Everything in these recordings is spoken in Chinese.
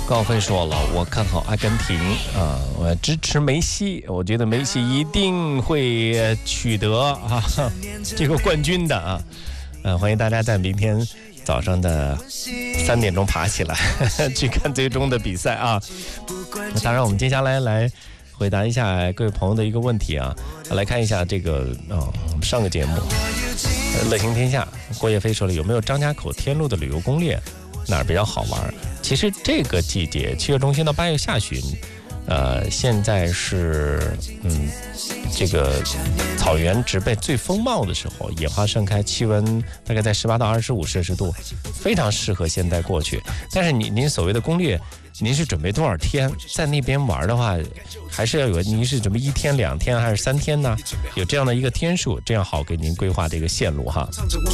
高飞说了，我看好阿根廷啊，我支持梅西，我觉得梅西一定会取得这个冠军的啊。欢迎大家在明天早上的3点钟爬起来去看最终的比赛啊。当然，我们接下来回答一下各位朋友的一个问题啊，来看一下这个上个节目乐行天下郭叶飞说了，有没有张家口天路的旅游攻略，哪儿比较好玩？其实这个季节7月中旬到8月下旬，现在是这个草原植被最丰茂的时候，野花盛开，气温大概在18到25摄氏度，非常适合现在过去。但是您所谓的攻略，您是准备多少天在那边玩的话，还是要有您是准备1天2天还是3天呢？有这样的一个天数，这样好给您规划的一个线路哈。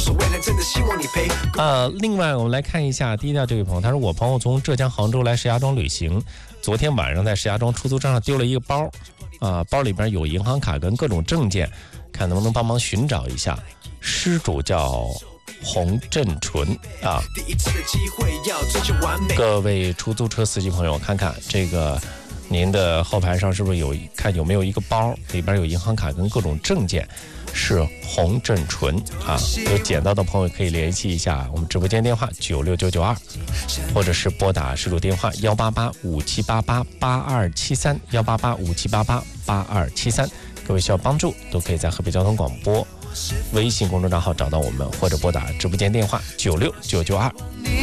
另外我们来看一下第一条这位朋友，他说我朋友从浙江杭州来石家庄旅行，昨天晚上在石家庄出租车上丢了一个包，包里边有银行卡跟各种证件，看能不能帮忙寻找一下。失主叫洪振纯啊，各位出租车司机朋友，看看这个您的后排上是不是有没有一个包，里边有银行卡跟各种证件，是洪振纯啊。有捡到的朋友可以联系一下我们直播间电话96992，或者是拨打失主电话18857888273，18857888273。各位需要帮助都可以在河北交通广播微信公众账号找到我们，或者拨打直播间电话96992。